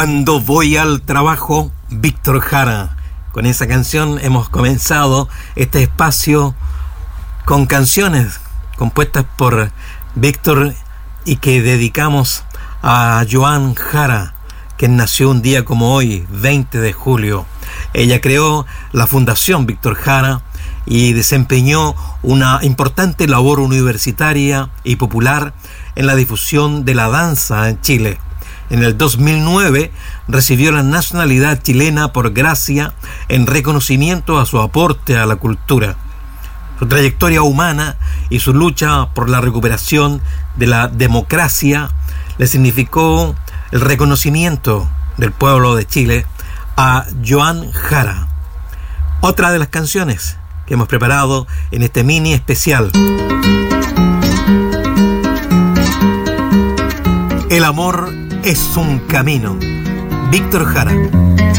Cuando voy al trabajo, Víctor Jara. Con esa canción hemos comenzado este espacio con canciones compuestas por Víctor y que dedicamos a Joan Jara, quien nació un día como hoy, 20 de julio. Ella creó la Fundación Víctor Jara y desempeñó una importante labor universitaria y popular en la difusión de la danza en Chile. En el 2009 recibió la nacionalidad chilena por gracia en reconocimiento a su aporte a la cultura. Su trayectoria humana y su lucha por la recuperación de la democracia le significó el reconocimiento del pueblo de Chile a Joan Jara. Otra de las canciones que hemos preparado en este mini especial. El amor es un camino. Víctor Jara.